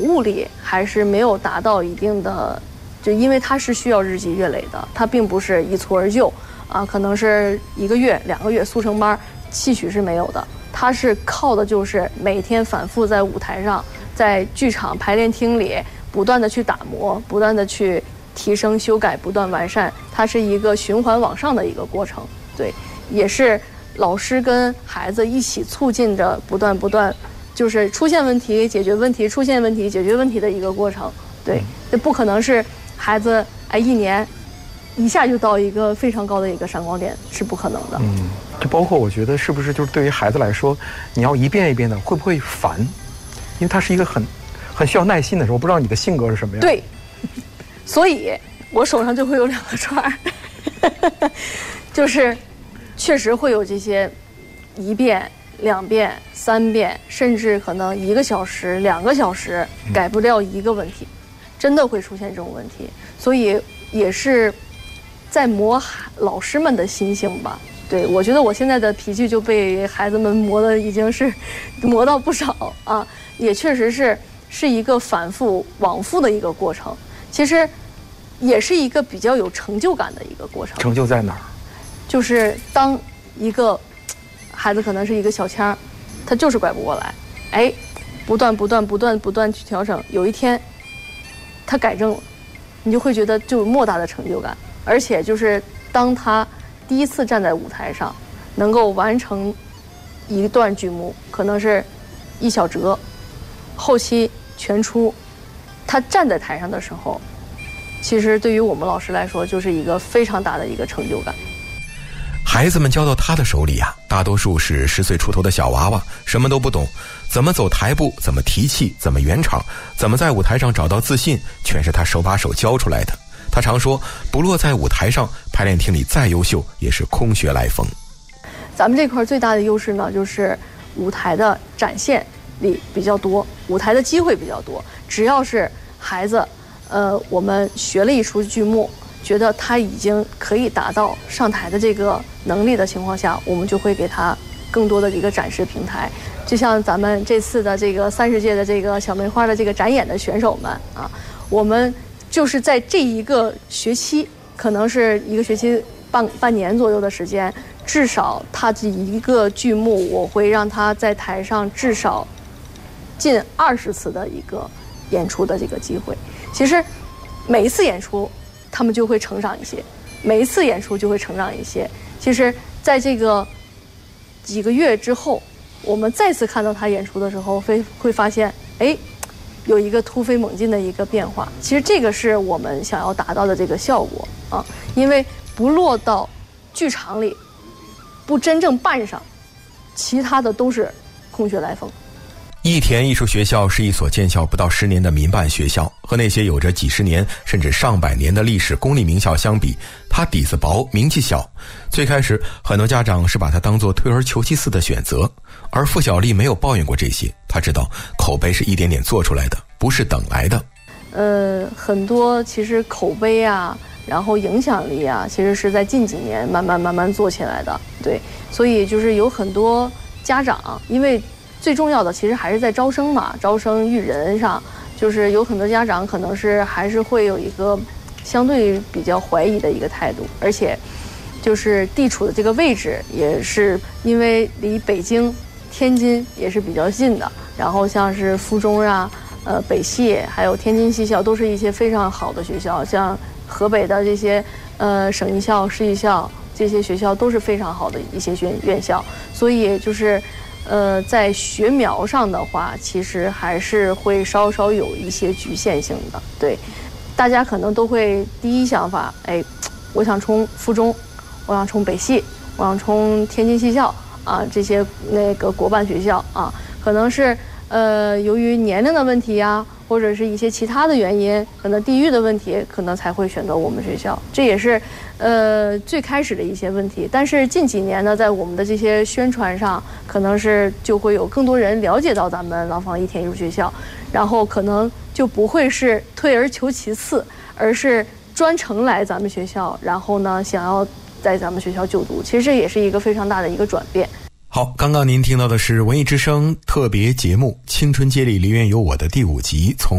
物力还是没有达到一定的，就因为它是需要日积月累的，它并不是一蹴而就啊，可能是1个月、2个月速成班，期许是没有的。它是靠的就是每天反复在舞台上，在剧场排练厅里不断的去打磨，不断的去提升、修改、不断完善，它是一个循环往上的一个过程。对，也是老师跟孩子一起促进着不断，就是出现问题解决问题，出现问题解决问题的一个过程。对，这不可能是孩子1年一下就到一个非常高的一个闪光点，是不可能的。 就包括我觉得是不是就是对于孩子来说，你要一遍一遍的，会不会烦？因为他是一个很需要耐心的时候，我不知道你的性格是什么样。 对，所以我手上就会有2个串儿，就是确实会有这些1遍、2遍、3遍，甚至可能1个小时、2个小时改不掉一个问题，真的会出现这种问题。所以也是在磨老师们的心性吧。对，我觉得我现在的脾气就被孩子们磨的已经是磨到不少啊，也确实是一个反复往复的一个过程。其实也是一个比较有成就感的一个过程。 成就在哪儿？ 就是当一个孩子可能是一个小腔，他就是拐不过来，哎，不断去调整，有一天他改正了，你就会觉得就有莫大的成就感。而且就是当他第一次站在舞台上，能够完成一段剧目，可能是1小折，后期全出，他站在台上的时候，其实对于我们老师来说，就是一个非常大的一个成就感。 孩子们交到他的手里啊，大多数是10岁出头的小娃娃，什么都不懂，怎么走台步，怎么提气，怎么圆场，怎么在舞台上找到自信，全是他手把手教出来的。他常说，不落在舞台上，排练厅里再优秀也是空穴来风。 咱们这块最大的优势呢，就是舞台的展现力比较多，舞台的机会比较多。只要是孩子，我们学了一出剧目，觉得他已经可以达到上台的这个能力的情况下，我们就会给他更多的一个展示平台。就像咱们这次的这个30届的这个小梅花的这个展演的选手们啊，我们就是在这一个学期，可能是一个学期半年左右的时间，至少他这一个剧目，我会让他在台上至少近20次的一个演出的这个机会。其实每一次演出他们就会成长一些，每一次演出就会成长一些。其实在这个几个月之后，我们再次看到他演出的时候，会发现，哎，有一个突飞猛进的一个变化。其实这个是我们想要达到的这个效果啊，因为不落到剧场里，不真正办上，其他的都是空穴来风。 益田艺术学校是一所建校不到10年的民办学校，和那些有着几十年甚至上百年的历史公立名校相比，它底子薄，名气小。最开始很多家长是把它当作退而求其次的选择，而付小丽没有抱怨过这些，她知道口碑是一点点做出来的，不是等来的。 很多其实口碑啊，然后影响力啊，其实是在近几年慢慢做起来的。对，所以就是有很多家长，因为最重要的其实还是在招生嘛，招生育人上，就是有很多家长可能是还是会有一个相对比较怀疑的一个态度，而且就是地处的这个位置也是因为离北京、天津也是比较近的，然后像是附中啊、北戏还有天津戏校都是一些非常好的学校，像河北的这些省艺校、市艺校这些学校都是非常好的一些院校，所以就是在学苗上的话，其实还是会稍稍有一些局限性的。对，大家可能都会第一想法，哎，我想冲附中，我想冲北戏，我想冲天津戏校啊，这些那个国办学校啊，可能是由于年龄的问题呀，或者是一些其他的原因，可能地域的问题，可能才会选择我们学校。这也是最开始的一些问题。但是近几年呢，在我们的这些宣传上，可能是就会有更多人了解到咱们廊坊益田艺术学校，然后可能就不会是退而求其次，而是专程来咱们学校，然后呢想要在咱们学校就读。其实这也是一个非常大的一个转变。 好，刚刚您听到的是文艺之声特别节目《青春接力梨园有我》的第5集，从